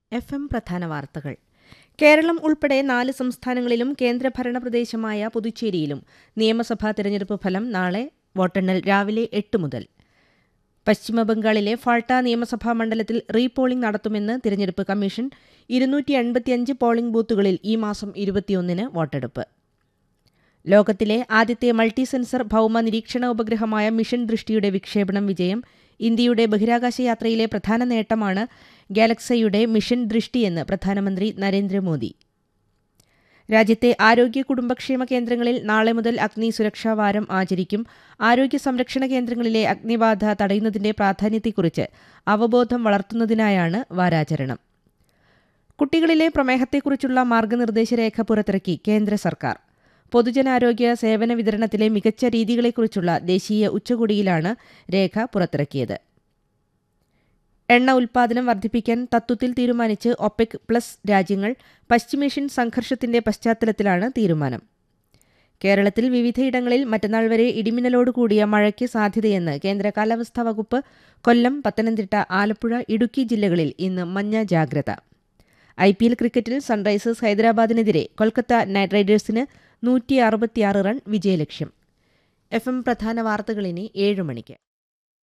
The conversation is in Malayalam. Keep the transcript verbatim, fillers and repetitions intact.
എഫ് എം പ്രധാന വാർത്തകൾ. കേരളം ഉൾപ്പെടെ നാല് സംസ്ഥാനങ്ങളിലും കേന്ദ്രഭരണ പ്രദേശമായ പുതുച്ചേരിയിലും നിയമസഭാ തെരഞ്ഞെടുപ്പ് ഫലം നാളെ വോട്ടെണ്ണൽ രാവിലെ എട്ട് മുതൽ. പശ്ചിമബംഗാളിലെ ഫാൾട്ട നിയമസഭാ മണ്ഡലത്തിൽ റീപോളിംഗ് നടത്തുമെന്ന് തിരഞ്ഞെടുപ്പ് കമ്മീഷൻ. ഇരുന്നൂറ്റി എൺപത്തിയഞ്ച് പോളിംഗ് ബൂത്തുകളിൽ ഈ മാസം ഇരുപത്തിയൊന്നിന് വോട്ടെടുപ്പ്. ലോകത്തിലെ ആദ്യത്തെ മൾട്ടി സെൻസർ ഭൌമ നിരീക്ഷണ ഉപഗ്രഹമായ മിഷൻ ദൃഷ്ടിയുടെ വിക്ഷേപണം വിജയം. ഇന്ത്യയുടെ ബഹിരാകാശ യാത്രയിലെ പ്രധാന നേട്ടമാണ് ഗാലക്സയുടെ മിഷൻ ദൃഷ്ടിയെന്ന് പ്രധാനമന്ത്രി നരേന്ദ്രമോദി. രാജ്യത്തെ ആരോഗ്യ കുടുംബക്ഷേമ കേന്ദ്രങ്ങളിൽ നാളെ മുതൽ അഗ്നി സുരക്ഷാ വാരം ആചരിക്കും. ആരോഗ്യ സംരക്ഷണ കേന്ദ്രങ്ങളിലെ അഗ്നിബാധ തടയുന്നതിന്റെ പ്രാധാന്യത്തെക്കുറിച്ച് അവബോധം വളർത്തുന്നതിനായാണ് വാരാചരണം. കുട്ടികളിലെ പ്രമേഹത്തെക്കുറിച്ചുള്ള മാർഗനിർദ്ദേശരേഖ പുറത്തിറക്കി കേന്ദ്ര സർക്കാർ. പൊതുജനാരോഗ്യ സേവന വിതരണത്തിലെ മികച്ച രീതികളെക്കുറിച്ചുള്ള ദേശീയ ഉച്ചകോടിയിലാണ് രേഖ പുറത്തിറക്കിയത്. എണ്ണ ഉൽപ്പാദനം വർദ്ധിപ്പിക്കാൻ തത്വത്തിൽ തീരുമാനിച്ച് ഒപെക് പ്ലസ് രാജ്യങ്ങൾ. പശ്ചിമേഷ്യൻ സംഘർഷത്തിന്റെ പശ്ചാത്തലത്തിലാണ് തീരുമാനം. കേരളത്തിൽ വിവിധയിടങ്ങളിൽ മറ്റന്നാൾ വരെ ഇടിമിന്നലോടുകൂടിയ മഴയ്ക്ക് സാധ്യതയെന്ന് കേന്ദ്ര കാലാവസ്ഥാ വകുപ്പ്. കൊല്ലം, പത്തനംതിട്ട, ആലപ്പുഴ, ഇടുക്കി ജില്ലകളിൽ ഇന്ന് മഞ്ഞ ജാഗ്രത. ഐ പി എൽ ക്രിക്കറ്റിൽ സൺറൈസേഴ്സ് ഹൈദരാബാദിനെതിരെ കൊൽക്കത്ത നൈറ്റ് റൈഡേഴ്സിന് നൂറ്റി അറുപത്തിയാറ് റൺ വിജയലക്ഷ്യം. എഫ് എം പ്രധാന വാർത്തകളിനി ഏഴ് മണിക്ക്.